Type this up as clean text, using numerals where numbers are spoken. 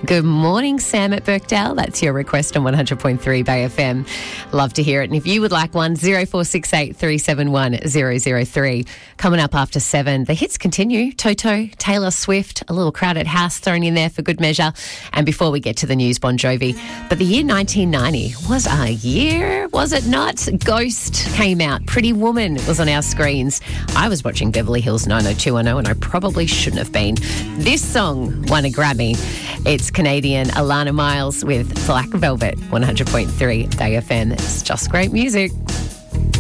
Good morning, Sam at Birkdale. That's your request on 100.3 Bay FM. Love to hear it. And if you would like one, 0468 371 003. Coming up after 7, the hits continue. Toto, Taylor Swift, a little Crowded House thrown in there for good measure. And before we get to the news, Bon Jovi. But the year 1990 was a year, was it not? Ghost came out. Pretty Woman was on our screens. I was watching Beverly Hills 90210 and I probably shouldn't have been. This song won a Grammy. It's Canadian Alana Miles with Black Velvet, 100.3 Bay FM. It's just great music.